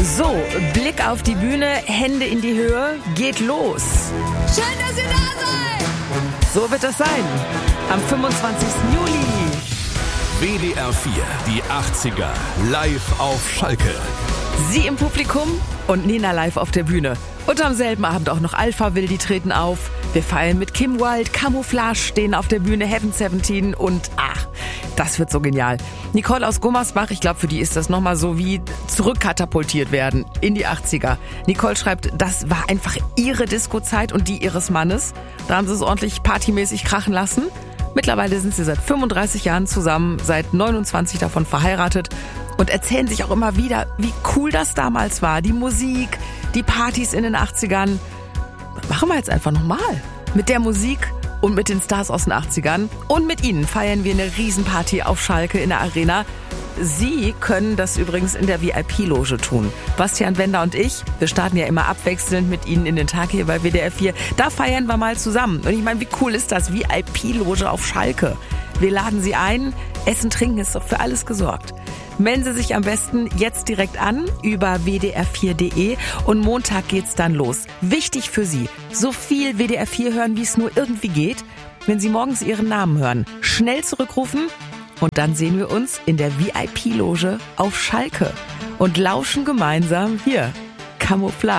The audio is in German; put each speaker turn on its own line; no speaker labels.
So, Blick auf die Bühne, Hände in die Höhe, geht los.
Schön, dass ihr da seid!
So wird es sein. Am 25. Juli.
WDR 4, die 80er, live auf Schalke.
Sie im Publikum und Nena live auf der Bühne. Und am selben Abend auch noch Alpha Will, die treten auf. Wir feiern mit Kim Wilde, Camouflage stehen auf der Bühne, Heaven 17 und das wird so genial. Nicole aus Gummersbach, ich glaube, für die ist das nochmal so wie zurückkatapultiert werden in die 80er. Nicole schreibt, das war einfach ihre Disco-Zeit und die ihres Mannes. Da haben sie es ordentlich partymäßig krachen lassen. Mittlerweile sind sie seit 35 Jahren zusammen, seit 29 davon verheiratet und erzählen sich auch immer wieder, wie cool das damals war. Die Musik, die Partys in den 80ern. Machen wir jetzt einfach nochmal. Mit der Musik und mit den Stars aus den 80ern. Und mit ihnen feiern wir eine Riesenparty auf Schalke in der Arena. Sie können das übrigens in der VIP-Loge tun. Bastian Wender und ich, wir starten ja immer abwechselnd mit Ihnen in den Tag hier bei WDR 4. Da feiern wir mal zusammen. Und ich meine, wie cool ist das? VIP-Loge auf Schalke. Wir laden Sie ein. Essen, Trinken ist doch für alles gesorgt. Melden Sie sich am besten jetzt direkt an über wdr4.de und Montag geht's dann los. Wichtig für Sie, so viel WDR 4 hören, wie es nur irgendwie geht. Wenn Sie morgens Ihren Namen hören, schnell zurückrufen und dann sehen wir uns in der VIP-Loge auf Schalke und lauschen gemeinsam hier Camouflage.